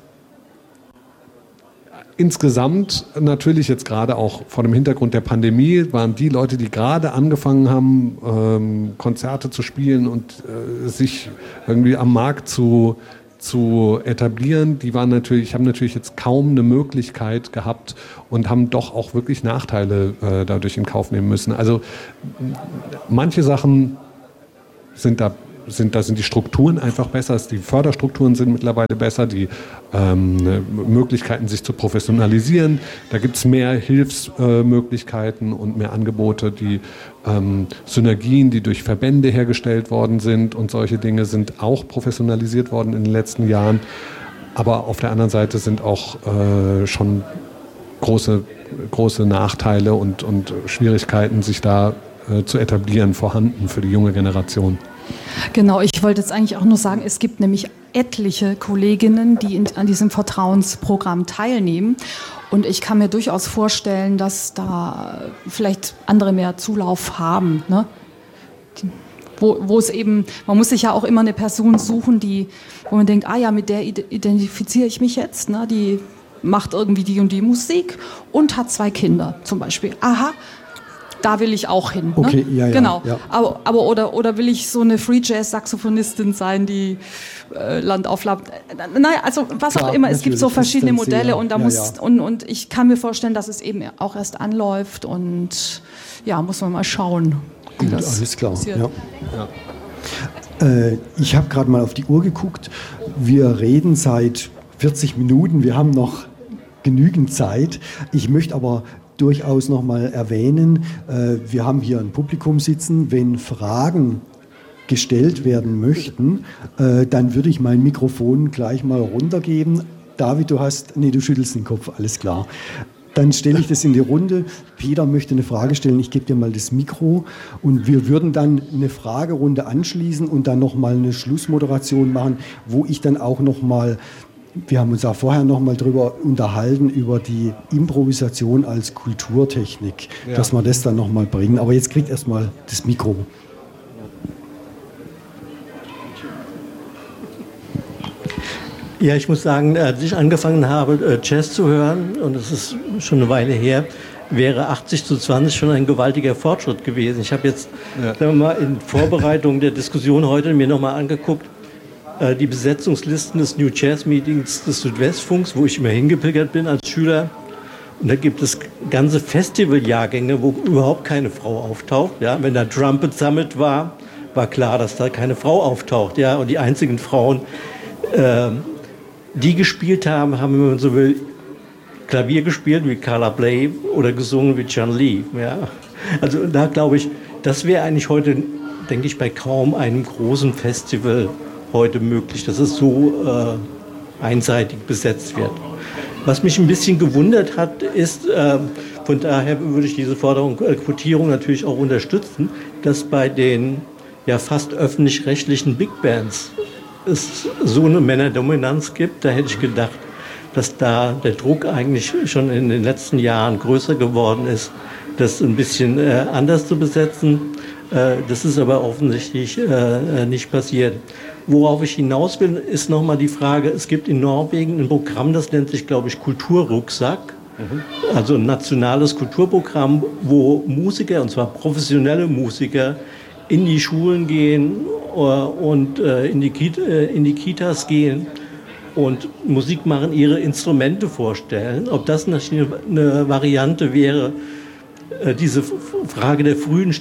insgesamt natürlich jetzt gerade auch vor dem Hintergrund der Pandemie waren die Leute, die gerade angefangen haben, Konzerte zu spielen und sich irgendwie am Markt zu zu etablieren, die haben natürlich jetzt kaum eine Möglichkeit gehabt und haben doch auch wirklich Nachteile dadurch in Kauf nehmen müssen. Also manche Sachen sind die Strukturen einfach besser, die Förderstrukturen sind mittlerweile besser, die Möglichkeiten, sich zu professionalisieren. Da gibt es mehr Hilfsmöglichkeiten und mehr Angebote, die Synergien, die durch Verbände hergestellt worden sind und solche Dinge sind auch professionalisiert worden in den letzten Jahren. Aber auf der anderen Seite sind auch schon große Nachteile und Schwierigkeiten, sich da zu etablieren, vorhanden für die junge Generation. Genau, ich wollte jetzt eigentlich auch nur sagen, es gibt nämlich etliche Kolleginnen, die an diesem Vertrauensprogramm teilnehmen. Und ich kann mir durchaus vorstellen, dass da vielleicht andere mehr Zulauf haben. Ne? Wo es eben, man muss sich ja auch immer eine Person suchen, wo man denkt, mit der identifiziere ich mich jetzt. Ne? Die macht irgendwie die und die Musik und hat 2 Kinder zum Beispiel. Aha. Da will ich auch hin. Ne? Okay, ja. Genau. Ja. Aber oder will ich so eine Free-Jazz-Saxophonistin sein, die Land auf Land. Naja, also was Klar, auch immer. Es gibt so verschiedene Modelle und und ich kann mir vorstellen, dass es eben auch erst anläuft und muss man mal schauen. Gut, alles klar. Ich habe gerade mal auf die Uhr geguckt. Wir reden seit 40 Minuten. Wir haben noch genügend Zeit. Ich möchte aber durchaus noch mal erwähnen, wir haben hier ein Publikum sitzen. Wenn Fragen gestellt werden möchten, dann würde ich mein Mikrofon gleich mal runtergeben. David, du schüttelst den Kopf, alles klar. Dann stelle ich das in die Runde. Peter möchte eine Frage stellen, ich gebe dir mal das Mikro und wir würden dann eine Fragerunde anschließen und dann noch mal eine Schlussmoderation machen, wo ich dann auch noch mal, wir haben uns auch vorher noch mal drüber unterhalten, über die Improvisation als Kulturtechnik, dass wir das dann noch mal bringen. Aber jetzt kriegt erstmal das Mikro. Ja, ich muss sagen, als ich angefangen habe, Jazz zu hören, und das ist schon eine Weile her, wäre 80:20 schon ein gewaltiger Fortschritt gewesen. Ich habe jetzt, sagen wir mal, in Vorbereitung der Diskussion heute mir nochmal angeguckt, die Besetzungslisten des New Jazz Meetings des Südwestfunks, wo ich immer hingepilgert bin als Schüler. Und da gibt es ganze Festivaljahrgänge, wo überhaupt keine Frau auftaucht. Ja? Wenn da Trumpet Summit war klar, dass da keine Frau auftaucht. Ja? Und die einzigen Frauen, die gespielt haben, wenn man so will, Klavier gespielt wie Carla Bley oder gesungen wie John Lee. Ja? Also da glaube ich, das wäre eigentlich heute, denke ich, bei kaum einem großen Festival heute möglich, dass es so einseitig besetzt wird. Was mich ein bisschen gewundert hat, ist, von daher würde ich diese Forderung Quotierung natürlich auch unterstützen, dass bei den fast öffentlich-rechtlichen Big Bands es so eine Männerdominanz gibt. Da hätte ich gedacht, dass da der Druck eigentlich schon in den letzten Jahren größer geworden ist, das ein bisschen anders zu besetzen. Das ist aber offensichtlich nicht passiert. Worauf ich hinaus will, ist nochmal die Frage, es gibt in Norwegen ein Programm, das nennt sich, glaube ich, Kulturrucksack. Also ein nationales Kulturprogramm, wo Musiker, und zwar professionelle Musiker, in die Schulen gehen und in die Kitas gehen und Musik machen, ihre Instrumente vorstellen. Ob das eine Variante wäre, diese Frage der frühen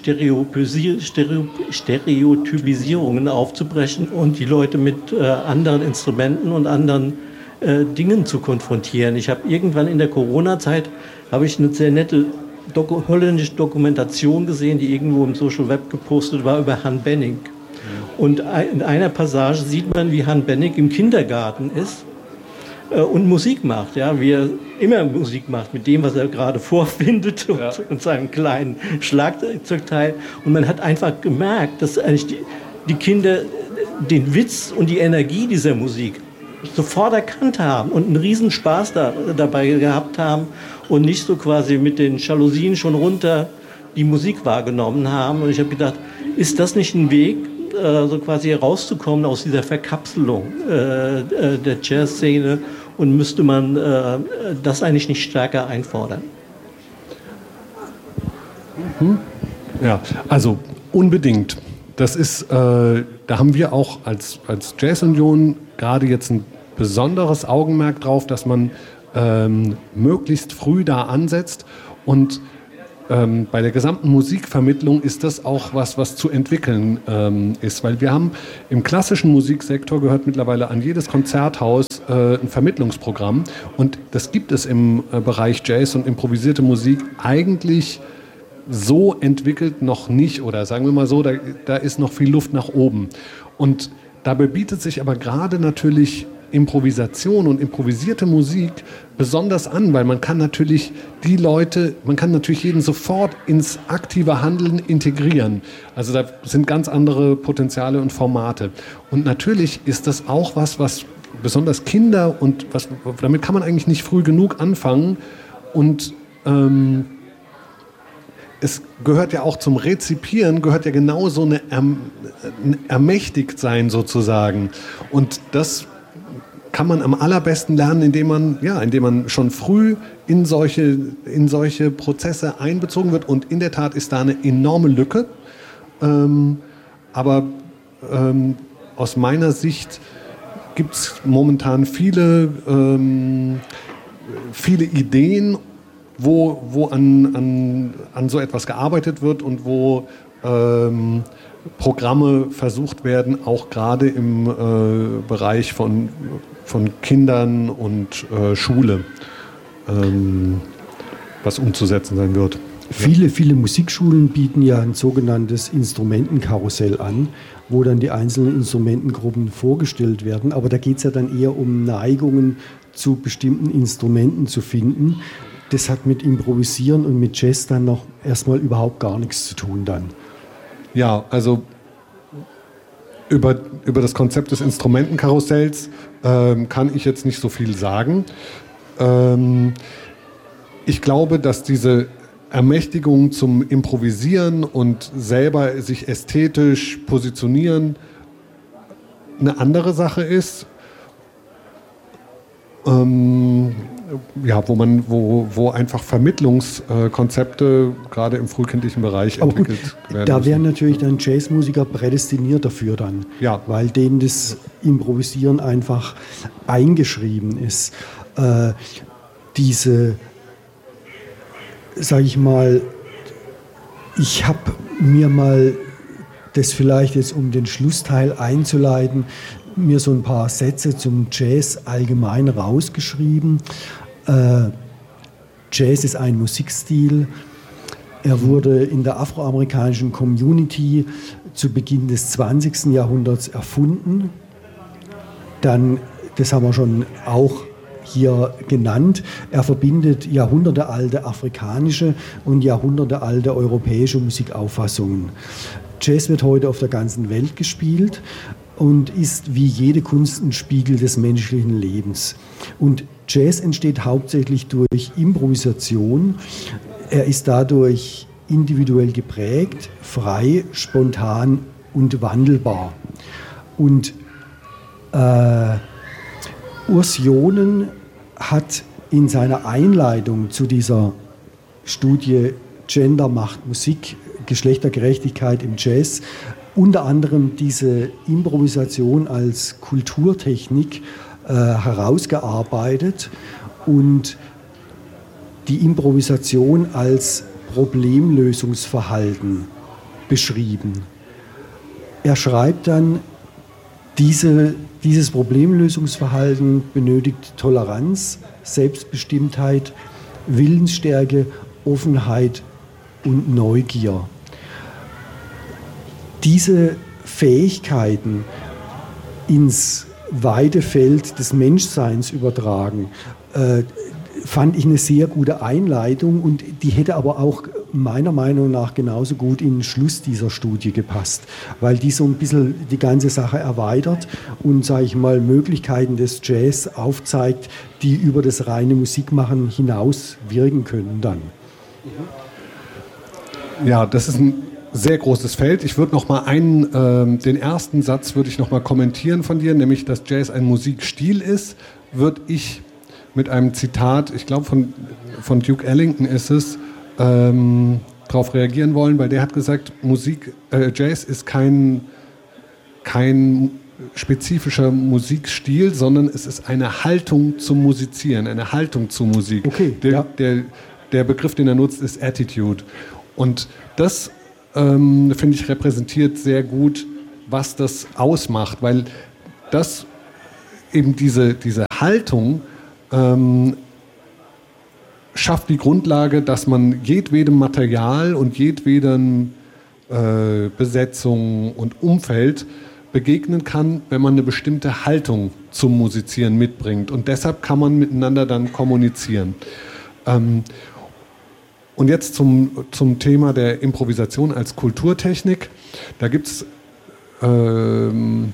Stereotypisierungen aufzubrechen und die Leute mit anderen Instrumenten und anderen Dingen zu konfrontieren. Ich habe irgendwann in der Corona-Zeit eine sehr nette holländische Dokumentation gesehen, die irgendwo im Social Web gepostet war, über Han Benning. Und in einer Passage sieht man, wie Han Benning im Kindergarten ist und Musik macht, wie er immer Musik macht, mit dem, was er gerade vorfindet und seinem kleinen Schlagzeugteil. Und man hat einfach gemerkt, dass eigentlich die Kinder den Witz und die Energie dieser Musik sofort erkannt haben und einen riesen Spaß dabei gehabt haben und nicht so quasi mit den Jalousien schon runter die Musik wahrgenommen haben. Und ich habe gedacht, ist das nicht ein Weg, so quasi herauszukommen aus dieser Verkapselung der Jazzszene, und müsste man das eigentlich nicht stärker einfordern? Ja, also unbedingt. das ist, da haben wir auch als Jazz-Union gerade jetzt ein besonderes Augenmerk drauf, dass man möglichst früh da ansetzt und bei der gesamten Musikvermittlung ist das auch was zu entwickeln ist, weil wir haben im klassischen Musiksektor gehört mittlerweile an jedes Konzerthaus ein Vermittlungsprogramm und das gibt es im Bereich Jazz und improvisierte Musik eigentlich so entwickelt noch nicht oder sagen wir mal so, da ist noch viel Luft nach oben und dabei bietet sich aber gerade natürlich Improvisation und improvisierte Musik besonders an, weil man kann natürlich jeden sofort ins aktive Handeln integrieren. Also da sind ganz andere Potenziale und Formate. Und natürlich ist das auch was besonders Kinder und damit kann man eigentlich nicht früh genug anfangen und es gehört ja auch zum Rezipieren, gehört ja genauso ein Ermächtigtsein sozusagen. Und das kann man am allerbesten lernen, indem man schon früh in solche Prozesse einbezogen wird. Und in der Tat ist da eine enorme Lücke. Aber aus meiner Sicht gibt es momentan viele Ideen, wo an so etwas gearbeitet wird und wo Programme versucht werden, auch gerade im Bereich von Kindern und Schule, was umzusetzen sein wird. Viele Musikschulen bieten ja ein sogenanntes Instrumentenkarussell an, wo dann die einzelnen Instrumentengruppen vorgestellt werden. Aber da geht es ja dann eher um Neigungen zu bestimmten Instrumenten zu finden. Das hat mit Improvisieren und mit Jazz dann noch erstmal überhaupt gar nichts zu tun dann. Ja, also über das Konzept des Instrumentenkarussells kann ich jetzt nicht so viel sagen. Ich glaube, dass diese Ermächtigung zum Improvisieren und selber sich ästhetisch positionieren eine andere Sache ist. Wo einfach Vermittlungskonzepte gerade im frühkindlichen Bereich entwickelt werden. Da wären natürlich dann Jazzmusiker prädestiniert dafür dann, weil denen das Improvisieren einfach eingeschrieben ist. Ich habe mir mal das vielleicht jetzt, um den Schlussteil einzuleiten, mir so ein paar Sätze zum Jazz allgemein rausgeschrieben. Jazz ist ein Musikstil. Er wurde in der afroamerikanischen Community zu Beginn des 20. Jahrhunderts erfunden. Dann, das haben wir schon auch hier genannt, er verbindet jahrhundertealte afrikanische und jahrhundertealte europäische Musikauffassungen. Jazz wird heute auf der ganzen Welt gespielt und ist wie jede Kunst ein Spiegel des menschlichen Lebens. Und Jazz entsteht hauptsächlich durch Improvisation. Er ist dadurch individuell geprägt, frei, spontan und wandelbar. Und Urs Jonen hat in seiner Einleitung zu dieser Studie Gender macht Musik, Geschlechtergerechtigkeit im Jazz unter anderem diese Improvisation als Kulturtechnik herausgearbeitet und die Improvisation als Problemlösungsverhalten beschrieben. Er schreibt dann, dieses Problemlösungsverhalten benötigt Toleranz, Selbstbestimmtheit, Willensstärke, Offenheit und Neugier. Diese Fähigkeiten ins weite Feld des Menschseins übertragen, fand ich eine sehr gute Einleitung und die hätte aber auch meiner Meinung nach genauso gut in den Schluss dieser Studie gepasst, weil die so ein bisschen die ganze Sache erweitert und, sage ich mal, Möglichkeiten des Jazz aufzeigt, die über das reine Musikmachen hinaus wirken können dann. Ja, das ist ein sehr großes Feld. Ich würde noch mal den ersten Satz würde ich noch mal kommentieren von dir, nämlich, dass Jazz ein Musikstil ist, würde ich mit einem Zitat, ich glaube von Duke Ellington ist es, darauf reagieren wollen, weil der hat gesagt, Jazz ist kein spezifischer Musikstil, sondern es ist eine Haltung zum Musizieren, eine Haltung zur Musik. Okay, Der Begriff, den er nutzt, ist Attitude. Und das, finde ich, repräsentiert sehr gut, was das ausmacht, weil das eben diese Haltung schafft die Grundlage, dass man jedwedem Material und jedweden Besetzung und Umfeld begegnen kann, wenn man eine bestimmte Haltung zum Musizieren mitbringt. Und deshalb kann man miteinander dann kommunizieren. Und jetzt zum Thema der Improvisation als Kulturtechnik. Da gibt es wenn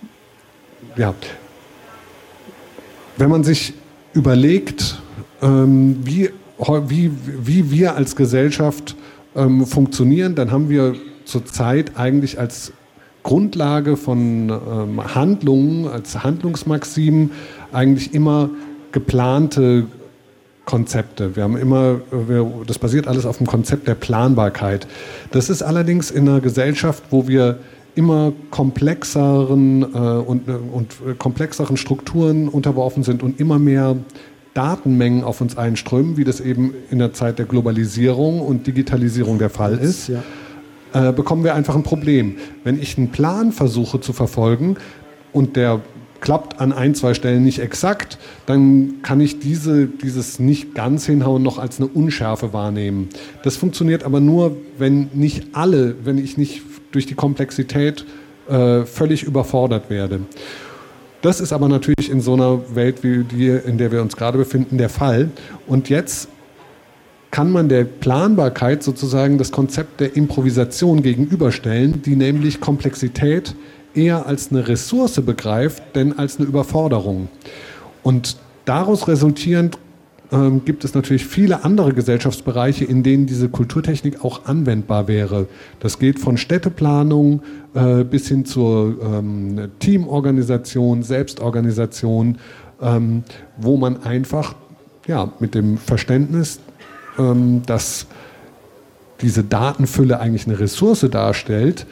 man sich überlegt, wie wir als Gesellschaft funktionieren, dann haben wir zurzeit eigentlich als Grundlage von Handlungen, als Handlungsmaximen eigentlich immer geplante Konzepte. Das basiert alles auf dem Konzept der Planbarkeit. Das ist allerdings in einer Gesellschaft, wo wir immer komplexeren komplexeren Strukturen unterworfen sind und immer mehr Datenmengen auf uns einströmen, wie das eben in der Zeit der Globalisierung und Digitalisierung der Fall ist, bekommen wir einfach ein Problem. Wenn ich einen Plan versuche zu verfolgen und der klappt an 1-2 Stellen nicht exakt, dann kann ich dieses nicht ganz hinhauen noch als eine Unschärfe wahrnehmen. Das funktioniert aber nur, wenn ich nicht durch die Komplexität völlig überfordert werde. Das ist aber natürlich in so einer Welt wie die, in der wir uns gerade befinden, der Fall. Und jetzt kann man der Planbarkeit sozusagen das Konzept der Improvisation gegenüberstellen, die nämlich Komplexität eher als eine Ressource begreift, denn als eine Überforderung. Und daraus resultierend gibt es natürlich viele andere Gesellschaftsbereiche, in denen diese Kulturtechnik auch anwendbar wäre. Das geht von Städteplanung bis hin zur Teamorganisation, Selbstorganisation, wo man einfach mit dem Verständnis, dass diese Datenfülle eigentlich eine Ressource darstellt,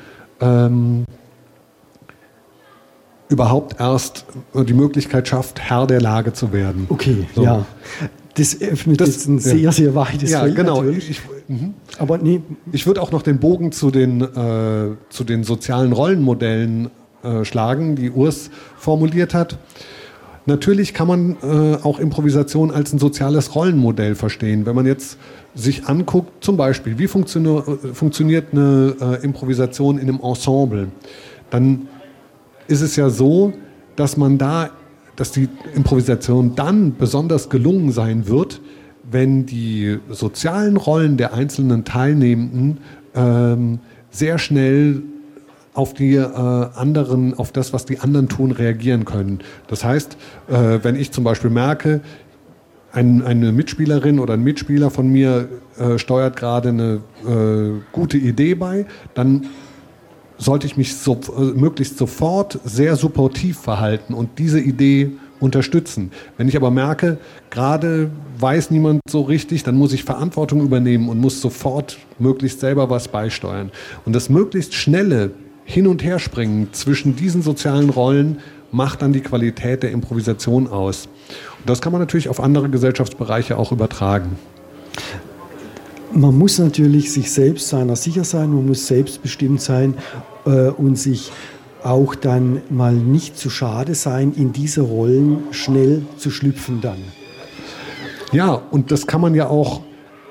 überhaupt erst die Möglichkeit schafft, Herr der Lage zu werden. Okay, so. Ja. Das öffnet jetzt ein sehr, sehr weites Feld. Ja, genau. Aber nee. Ich würde auch noch den Bogen zu den sozialen Rollenmodellen schlagen, die Urs formuliert hat. Natürlich kann man auch Improvisation als ein soziales Rollenmodell verstehen. Wenn man jetzt sich anguckt, zum Beispiel, wie funktioniert eine Improvisation in einem Ensemble, dann ist es ja so, dass die Improvisation dann besonders gelungen sein wird, wenn die sozialen Rollen der einzelnen Teilnehmenden sehr schnell auf das, was die anderen tun, reagieren können. Das heißt, wenn ich zum Beispiel merke, eine Mitspielerin oder ein Mitspieler von mir steuert gerade eine gute Idee bei, dann sollte ich mich möglichst sofort sehr supportiv verhalten und diese Idee unterstützen. Wenn ich aber merke, gerade weiß niemand so richtig, dann muss ich Verantwortung übernehmen und muss sofort möglichst selber was beisteuern. Und das möglichst schnelle Hin- und Herspringen zwischen diesen sozialen Rollen macht dann die Qualität der Improvisation aus. Und das kann man natürlich auf andere Gesellschaftsbereiche auch übertragen. Man muss natürlich sich selbst seiner sicher sein, man muss selbstbestimmt sein und sich auch dann mal nicht zu schade sein, in diese Rollen schnell zu schlüpfen dann. Ja, und das kann man ja auch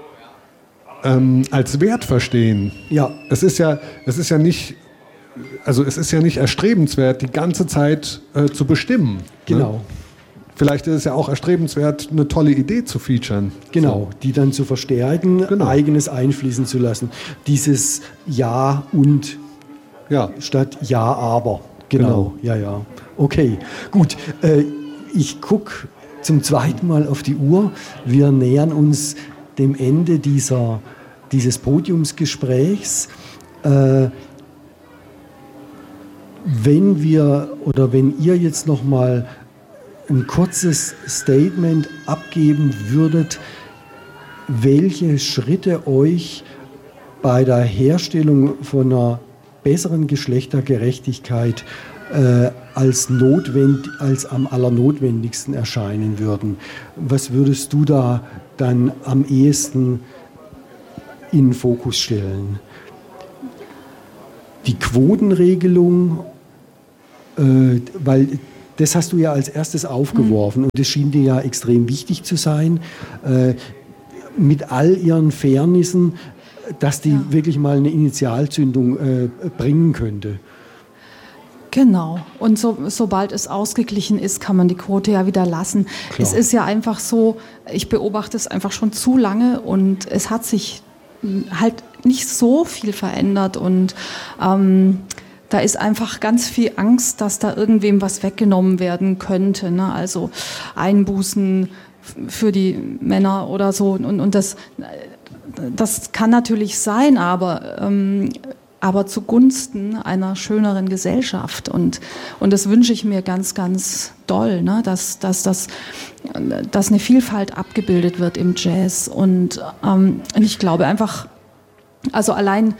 als Wert verstehen. Ja. Es ist ja nicht erstrebenswert, die ganze Zeit zu bestimmen. Genau. Ne? Vielleicht ist es ja auch erstrebenswert, eine tolle Idee zu featuren. Genau, so. Die dann zu verstärken, eigenes einfließen zu lassen. Dieses Ja und statt Ja, aber. Genau. Ja. Okay, gut. Ich gucke zum zweiten Mal auf die Uhr. Wir nähern uns dem Ende dieses Podiumsgesprächs. Wenn ihr jetzt noch mal ein kurzes Statement abgeben würdet, welche Schritte euch bei der Herstellung von einer besseren Geschlechtergerechtigkeit als am allernotwendigsten erscheinen würden. Was würdest du da dann am ehesten in den Fokus stellen? Die Quotenregelung, weil das hast du ja als erstes aufgeworfen und das schien dir ja extrem wichtig zu sein, mit all ihren Fairnissen, dass die wirklich mal eine Initialzündung bringen könnte. Genau. Und sobald es ausgeglichen ist, kann man die Quote ja wieder lassen. Klar. Es ist ja einfach so, ich beobachte es einfach schon zu lange und es hat sich halt nicht so viel verändert und da ist einfach ganz viel Angst, dass da irgendwem was weggenommen werden könnte, ne? Also Einbußen für die Männer oder so und das kann natürlich sein, aber zugunsten einer schöneren Gesellschaft. Und das wünsche ich mir ganz, ganz doll, ne? dass eine Vielfalt abgebildet wird im Jazz. Und ich glaube einfach, also allein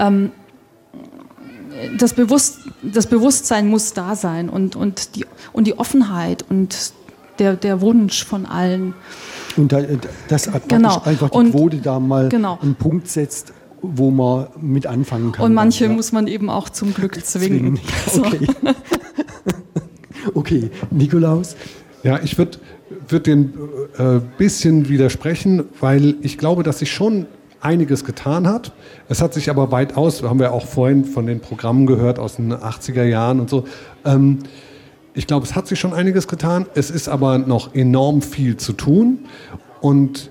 das Bewusstsein muss da sein und die Offenheit und der Wunsch von allen. Und dass einfach die Quote da mal einen Punkt setzt, wo man mit anfangen kann. Und manche muss man eben auch zum Glück zwingen. Okay. Okay, Nikolaus? Ja, ich würd den bisschen widersprechen, weil ich glaube, dass sich schon einiges getan hat. Es hat sich aber weitaus, haben wir auch vorhin von den Programmen gehört aus den 80er Jahren und so. Ich glaube, es hat sich schon einiges getan. Es ist aber noch enorm viel zu tun und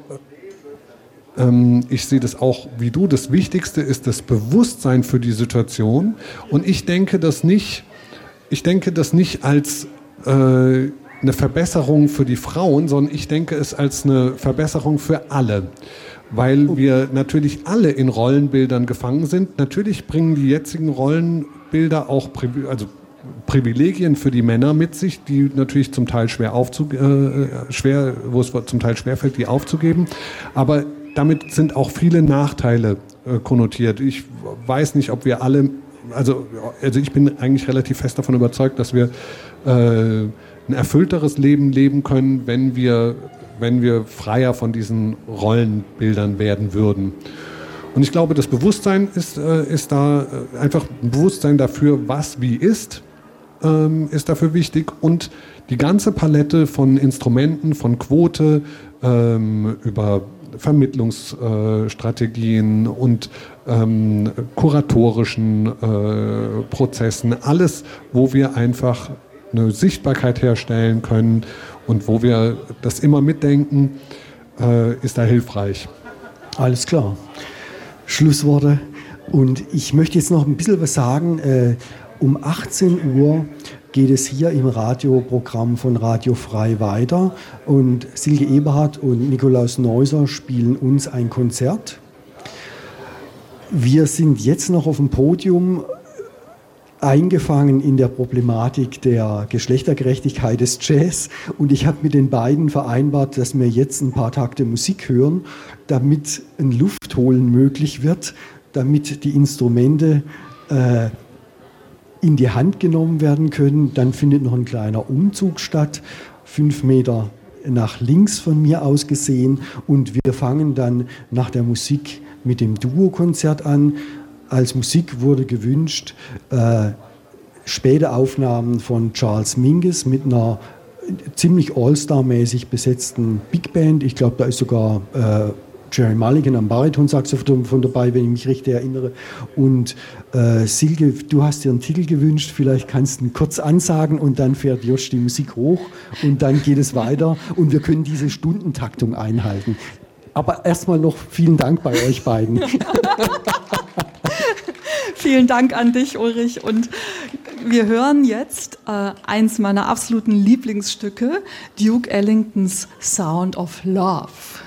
ich sehe das auch wie du. Das Wichtigste ist das Bewusstsein für die Situation. Und ich denke das nicht als eine Verbesserung für die Frauen, sondern ich denke es als eine Verbesserung für alle. Weil wir natürlich alle in Rollenbildern gefangen sind. Natürlich bringen die jetzigen Rollenbilder auch Privilegien für die Männer mit sich, die natürlich zum Teil wo es zum Teil schwerfällt, die aufzugeben. Aber damit sind auch viele Nachteile konnotiert. Ich weiß nicht, ob wir alle, also ich bin eigentlich relativ fest davon überzeugt, dass wir ein erfüllteres Leben leben können, wenn wir freier von diesen Rollenbildern werden würden. Und ich glaube, das Bewusstsein ist da einfach ein Bewusstsein dafür, was wie ist dafür wichtig und die ganze Palette von Instrumenten, von Quote über Vermittlungsstrategien und kuratorischen Prozessen, alles, wo wir einfach eine Sichtbarkeit herstellen können und wo wir das immer mitdenken, ist da hilfreich. Alles klar. Schlussworte. Und ich möchte jetzt noch ein bisschen was sagen. Um 18 Uhr geht es hier im Radioprogramm von Radio Frei weiter und Silke Eberhardt und Nikolaus Neuser spielen uns ein Konzert. Wir sind jetzt noch auf dem Podium eingefangen in der Problematik der Geschlechtergerechtigkeit des Jazz und ich habe mit den beiden vereinbart, dass wir jetzt ein paar Takte Musik hören, damit ein Luftholen möglich wird, damit die Instrumente in die Hand genommen werden können. Dann findet noch ein kleiner Umzug statt, 5 Meter nach links von mir aus gesehen. Und wir fangen dann nach der Musik mit dem Duo-Konzert an. Als Musik wurde gewünscht späte Aufnahmen von Charles Mingus mit einer ziemlich All-Star-mäßig besetzten Big Band. Ich glaube, da ist sogar Jerry Mulligan am Baritonsaxophon dabei, wenn ich mich richtig erinnere. Und Silke, du hast dir einen Titel gewünscht, vielleicht kannst du ihn kurz ansagen und dann fährt Josh die Musik hoch und dann geht es weiter und wir können diese Stundentaktung einhalten. Aber erstmal noch vielen Dank bei euch beiden. Vielen Dank an dich, Ulrich. Und wir hören jetzt eins meiner absoluten Lieblingsstücke, Duke Ellingtons Sound of Love.